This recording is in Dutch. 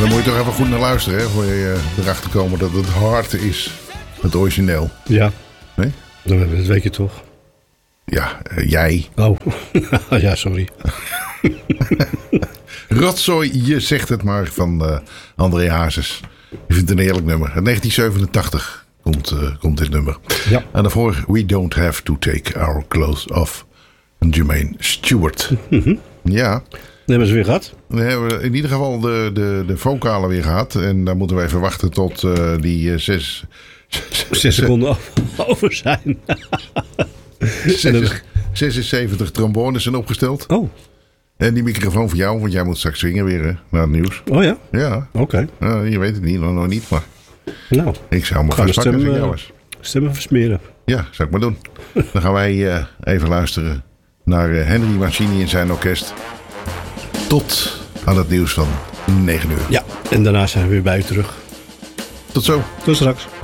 dan moet je toch even goed naar luisteren, hè, voor je erachter komen dat het hard is, het origineel. Ja. Nee? Dat weet je toch? Ja, jij. Oh, ja, sorry. Rotzooi, je zegt het maar, van André Hazes. Je vindt het een heerlijk nummer. In 1987 komt dit nummer. Ja. En daarvoor We Don't Have to Take Our Clothes Off. Jermaine Stewart. Ja. Dat hebben ze weer gehad. Dan hebben we in ieder geval de vocalen weer gehad. En dan moeten we even wachten tot die 6 seconden over zijn. 76 trombones zijn opgesteld. Oh. En die microfoon voor jou, want jij moet straks zingen weer, hè, na het nieuws. Oh ja? Ja. Oké. Je weet het niet, nog niet, maar Nou. ik zou me vastpakken als ik jou was. Stemmen versmeren. Ja, zou ik maar doen. Dan gaan wij even luisteren naar Henry Mancini en zijn orkest. Tot aan het nieuws van 9 uur. Ja, en daarna zijn we weer bij u terug. Tot zo. Tot straks.